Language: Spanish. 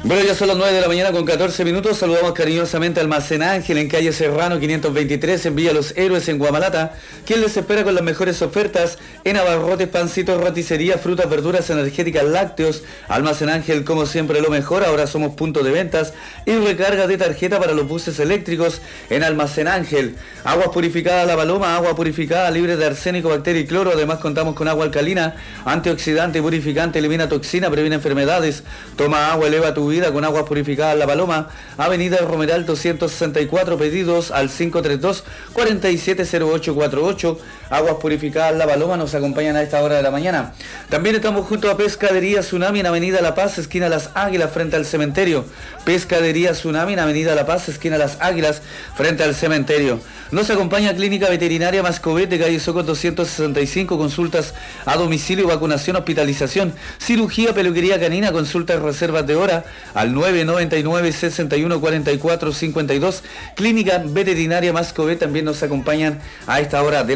Bueno, ya son las 9 de la mañana con 14 minutos. Saludamos cariñosamente a Almacén Ángel en calle Serrano 523 en Villa Los Héroes en Guamalata, quien les espera con las mejores ofertas en abarrotes, pancitos, roticería, frutas, verduras, energéticas, lácteos. Almacén Ángel, como siempre, lo mejor. Ahora somos punto de ventas y recarga de tarjeta para los buses eléctricos en Almacén Ángel. Aguas purificadas La Paloma, agua purificada libre de arsénico, bacteria y cloro. Además contamos con agua alcalina, antioxidante, purificante, elimina toxina, previene enfermedades. Toma agua, eleva tu vida con aguas purificadas La Paloma. Avenida Romeral 264, pedidos al 532-470848. Aguas purificadas La Paloma nos acompañan a esta hora de la mañana. También estamos junto a Pescadería Tsunami en Avenida La Paz, esquina Las Águilas, frente al cementerio. Pescadería Tsunami en Avenida La Paz, esquina Las Águilas, frente al cementerio. Nos acompaña Clínica Veterinaria Mascovet de calle Soco 265, consultas a domicilio, vacunación, hospitalización, cirugía, peluquería canina, consultas, reservas de hora al 999-6144-52. Clínica Veterinaria Mascovet también nos acompañan a esta hora de